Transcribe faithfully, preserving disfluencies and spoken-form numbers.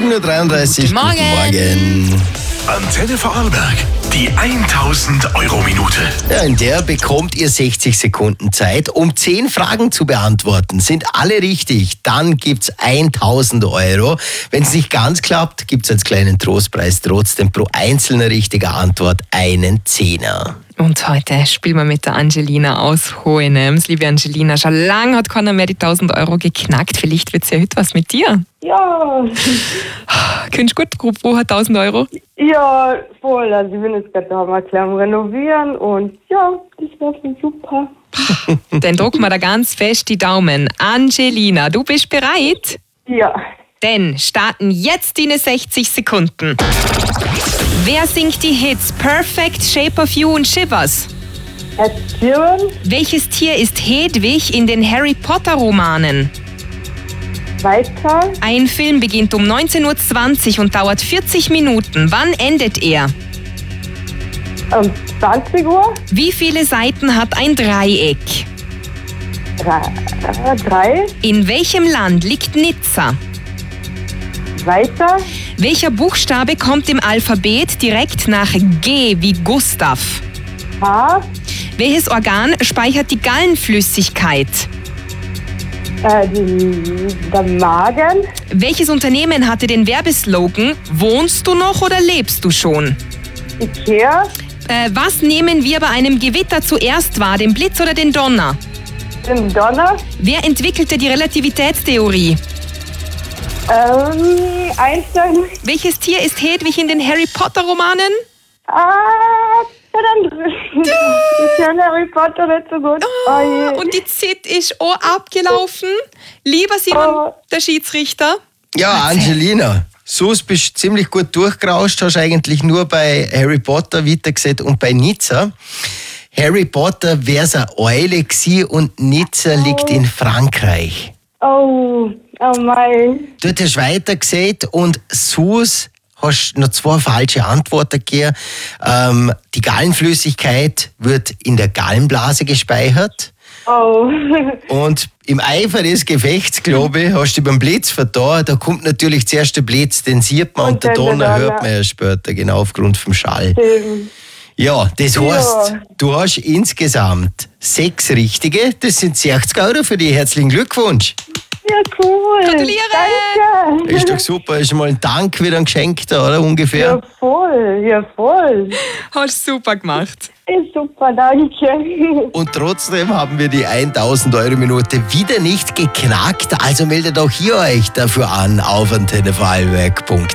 sieben Uhr dreiunddreißig. Guten Morgen. Guten Morgen. Antenne Vorarlberg, die tausend Euro Minute. Ja, in der bekommt ihr sechzig Sekunden Zeit, um zehn Fragen zu beantworten. Sind alle richtig, dann gibt's tausend Euro. Wenn es nicht ganz klappt, gibt's als kleinen Trostpreis trotzdem pro einzelne richtige Antwort einen Zehner. Und heute spielen wir mit der Angelina aus Hohenems. Liebe Angelina, schon lange hat keiner mehr die tausend Euro geknackt. Vielleicht wird es ja heute was mit dir. Ja, Kennst du gut, wo hat tausend Euro? ja, voll. Also ich bin jetzt gerade da mal klar am Renovieren und ja, das war schon super. Dann drücken wir da ganz fest die Daumen. Angelina, du bist bereit? Ja, Denn starten jetzt deine sechzig Sekunden. Wer singt die Hits Perfect, Shape of You und Shivers? Ed Sheeran, Welches Tier ist Hedwig in den Harry Potter Romanen? weiter, Ein Film beginnt um neunzehn Uhr zwanzig und dauert vierzig Minuten. Wann endet er? um zwanzig Uhr, Wie viele Seiten hat ein Dreieck? drei, äh, drei, In welchem Land liegt Nizza? weiter, Welcher Buchstabe kommt im Alphabet direkt nach G wie Gustav? H, Welches Organ speichert die Gallenflüssigkeit? äh, die, der Magen, Welches Unternehmen hatte den Werbeslogan Wohnst du noch oder lebst du schon? Ikea, Äh, was nehmen wir bei einem Gewitter zuerst wahr, den Blitz oder den Donner? den Donner, Wer entwickelte die Relativitätstheorie? ähm, Einstein, Welches Tier ist Hedwig in den Harry Potter Romanen? ah, verdammt, ist ja in Harry Potter nicht so gut. Oh je. Und die Zeit ist auch abgelaufen. Lieber Simon, Oh. der Schiedsrichter. Ja, Angelina, so bist du ziemlich gut durchgerauscht, hast eigentlich nur bei Harry Potter weitergesehen und bei Nizza. Harry Potter wär's eine Eule gewesen und Nizza liegt in Frankreich. Oh, oh mein. Dort hast du weitergesehen und Sus hast noch zwei falsche Antworten gegeben. Ähm, die Gallenflüssigkeit wird in der Gallenblase gespeichert. Oh. Und im Eifer des Gefechts, glaube ich, hast du beim Blitz vertan. Da kommt natürlich zuerst der Blitz, den sieht man, und, Und der dann der Donner Donner. hört man ja später, genau aufgrund vom Schall. Schön. Ja, das Ja. heißt, du hast insgesamt sechs richtige. Das sind sechzig Euro für dich. Herzlichen Glückwunsch. Ja, cool. Gratuliere. Danke. Ist doch super. Ist mal ein Dank wieder ein Geschenk da, oder? Ungefähr. Ja, voll. Ja, voll. Hast super gemacht. Ist super, danke. Und trotzdem haben wir die tausend Euro Minute wieder nicht geknackt. Also meldet auch ihr euch dafür an auf antenne vorarlberg punkt